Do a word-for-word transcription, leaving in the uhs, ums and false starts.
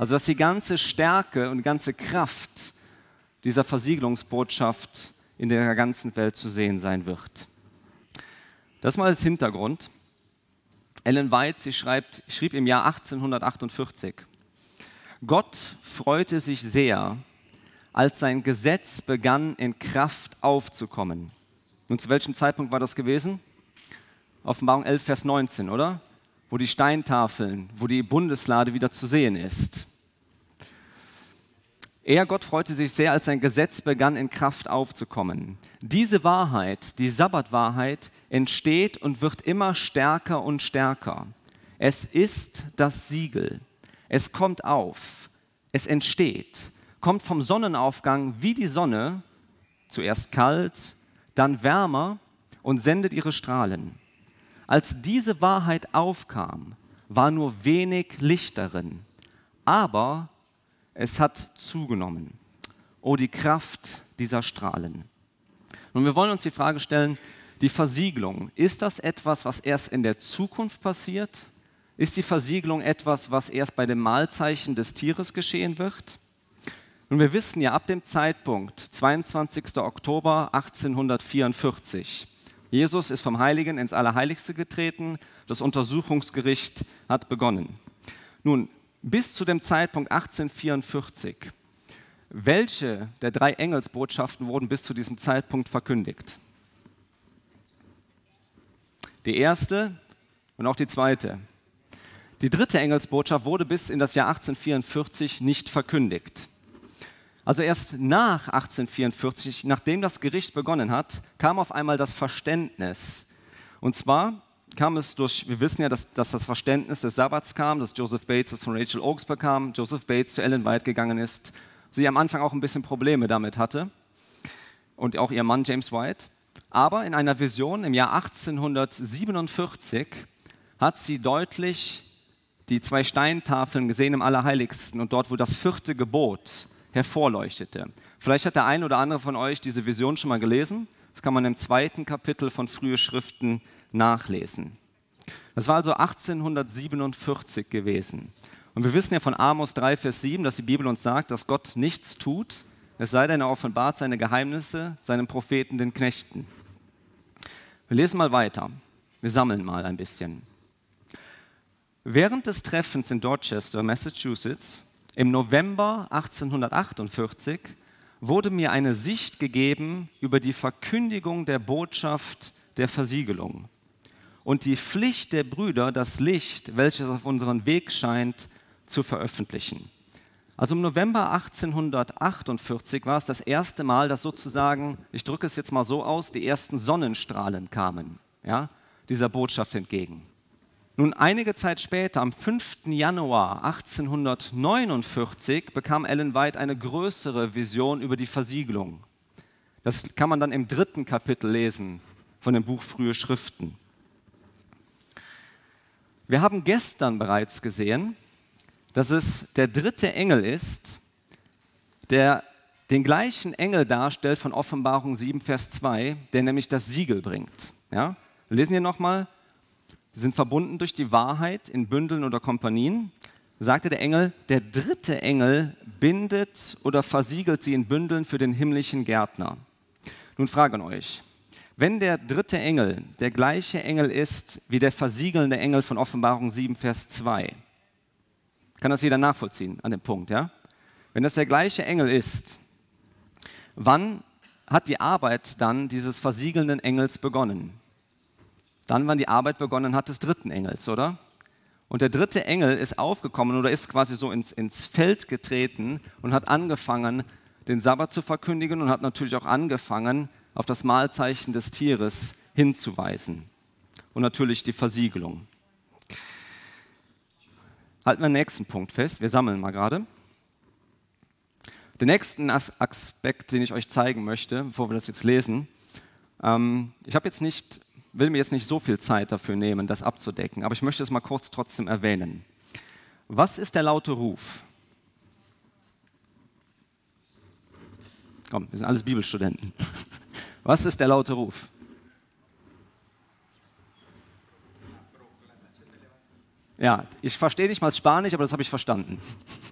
Also dass die ganze Stärke und die ganze Kraft dieser Versiegelungsbotschaft in der ganzen Welt zu sehen sein wird. Das mal als Hintergrund. Ellen White, sie schreibt, schrieb im Jahr achtzehnhundertachtundvierzig: Gott freute sich sehr, als sein Gesetz begann, in Kraft aufzukommen. Und zu welchem Zeitpunkt war das gewesen? Offenbarung elf, Vers neunzehn, oder? Wo die Steintafeln, wo die Bundeslade wieder zu sehen ist. Er, Gott, freute sich sehr, als sein Gesetz begann, in Kraft aufzukommen. Diese Wahrheit, die Sabbatwahrheit, entsteht und wird immer stärker und stärker. Es ist das Siegel. Es kommt auf. Es entsteht. Kommt vom Sonnenaufgang wie die Sonne, zuerst kalt, dann wärmer und sendet ihre Strahlen. Als diese Wahrheit aufkam, war nur wenig Licht darin, aber es hat zugenommen. Oh, die Kraft dieser Strahlen. Und wir wollen uns die Frage stellen, die Versiegelung, ist das etwas, was erst in der Zukunft passiert? Ist die Versiegelung etwas, was erst bei dem Mahlzeichen des Tieres geschehen wird? Und wir wissen ja ab dem Zeitpunkt, zweiundzwanzigster Oktober achtzehnhundertvierundvierzig, Jesus ist vom Heiligen ins Allerheiligste getreten, das Untersuchungsgericht hat begonnen. Nun, bis zu dem Zeitpunkt achtzehnhundertvierundvierzig, welche der drei Engelsbotschaften wurden bis zu diesem Zeitpunkt verkündigt? Die erste und auch die zweite. Die dritte Engelsbotschaft wurde bis in das Jahr achtzehnhundertvierundvierzig nicht verkündigt. Also erst nach achtzehnhundertvierundvierzig, nachdem das Gericht begonnen hat, kam auf einmal das Verständnis. Und zwar kam es durch, wir wissen ja, dass, dass das Verständnis des Sabbats kam, dass Joseph Bates es von Rachel Oakes bekam, Joseph Bates zu Ellen White gegangen ist, sie am Anfang auch ein bisschen Probleme damit hatte und auch ihr Mann James White. Aber in einer Vision im Jahr achtzehnhundertsiebenundvierzig hat sie deutlich die zwei Steintafeln gesehen im Allerheiligsten und dort, wo das vierte Gebot hervorleuchtete. Vielleicht hat der ein oder andere von euch diese Vision schon mal gelesen. Das kann man im zweiten Kapitel von Frühe Schriften nachlesen. Das war also achtzehnhundertsiebenundvierzig gewesen. Und wir wissen ja von Amos drei, Vers sieben, dass die Bibel uns sagt, dass Gott nichts tut, es sei denn, er offenbart seine Geheimnisse seinen Propheten, den Knechten. Wir lesen mal weiter. Wir sammeln mal ein bisschen. Während des Treffens in Dorchester, Massachusetts, im November achtzehnhundertachtundvierzig wurde mir eine Sicht gegeben über die Verkündigung der Botschaft der Versiegelung und die Pflicht der Brüder, das Licht, welches auf unseren Weg scheint, zu veröffentlichen. Also im November achtzehnhundertachtundvierzig war es das erste Mal, dass sozusagen, ich drücke es jetzt mal so aus, die ersten Sonnenstrahlen kamen, ja, dieser Botschaft entgegen. Nun, einige Zeit später, am fünften Januar achtzehnhundertneunundvierzig, bekam Ellen White eine größere Vision über die Versiegelung. Das kann man dann im dritten Kapitel lesen von dem Buch Frühe Schriften. Wir haben gestern bereits gesehen, dass es der dritte Engel ist, der den gleichen Engel darstellt von Offenbarung sieben, Vers zwei, der nämlich das Siegel bringt. Ja? Wir lesen hier nochmal. Sie sind verbunden durch die Wahrheit in Bündeln oder Kompanien. Sagte der Engel, der dritte Engel bindet oder versiegelt sie in Bündeln für den himmlischen Gärtner. Nun frage an euch, wenn der dritte Engel der gleiche Engel ist wie der versiegelnde Engel von Offenbarung sieben, Vers zwei, kann das jeder nachvollziehen an dem Punkt, ja? Wenn das der gleiche Engel ist, wann hat die Arbeit dann dieses versiegelnden Engels begonnen? Dann, wann die Arbeit begonnen hat des dritten Engels, oder? Und der dritte Engel ist aufgekommen oder ist quasi so ins, ins Feld getreten und hat angefangen, den Sabbat zu verkündigen und hat natürlich auch angefangen, auf das Mahlzeichen des Tieres hinzuweisen. Und natürlich die Versiegelung. Halten wir den nächsten Punkt fest. Wir sammeln mal gerade. Den nächsten Aspekt, den ich euch zeigen möchte, bevor wir das jetzt lesen. Ähm, ich habe jetzt nicht... will mir jetzt nicht so viel Zeit dafür nehmen, das abzudecken, aber ich möchte es mal kurz trotzdem erwähnen. Was ist der laute Ruf? Komm, wir sind alles Bibelstudenten. Was ist der laute Ruf? Ja, ich verstehe nicht mal Spanisch, aber das habe ich verstanden.